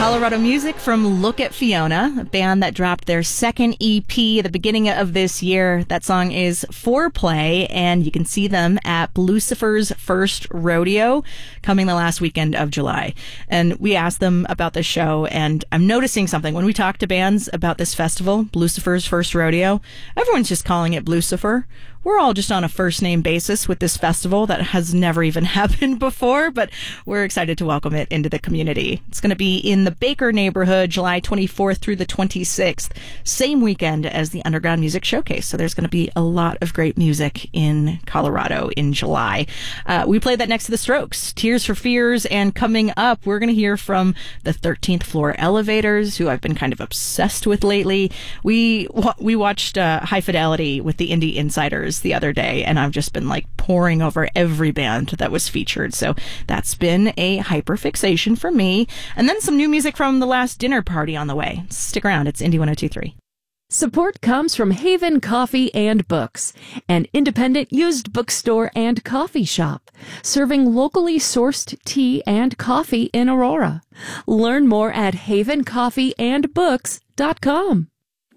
Colorado music from Look at Fiona, a band that dropped their second EP at the beginning of this year. That song is Foreplay, and you can see them at Lucifer's First Rodeo coming the last weekend of July. And we asked them about this show, and I'm noticing something. When we talk to bands about this festival, Lucifer's First Rodeo, everyone's just calling it Blucifer. We're all just on a first-name basis with this festival that has never even happened before, but we're excited to welcome it into the community. It's going to be in the Baker neighborhood, July 24th through the 26th, same weekend as the Underground Music Showcase. So there's going to be a lot of great music in Colorado in July. We played that next to the Strokes, Tears for Fears, and coming up, we're going to hear from the 13th Floor Elevators, who I've been kind of obsessed with lately. We watched High Fidelity with the Indie Insiders the other day, and I've just been like poring over every band that was featured. So that's been a hyperfixation for me. And then some new music from the last dinner party on the way. Stick around. It's Indie 102.3. Support comes from Haven Coffee and Books, an independent used bookstore and coffee shop, serving locally sourced tea and coffee in Aurora. Learn more at havencoffeeandbooks.com.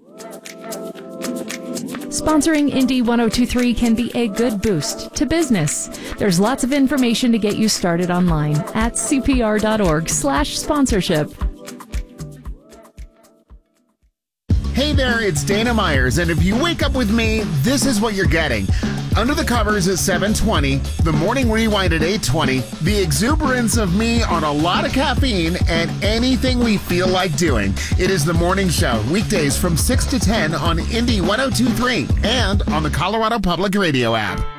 Sponsoring Indie 102.3 can be a good boost to business. There's lots of information to get you started online at cpr.org/sponsorship. Hey there, it's Dana Myers, and if you wake up with me, this is what you're getting. Under the Covers at 7:20, the Morning Rewind at 8:20, the exuberance of me on a lot of caffeine, and anything we feel like doing. It is The Morning Show, weekdays from 6 to 10 on Indie 102.3 and on the Colorado Public Radio app.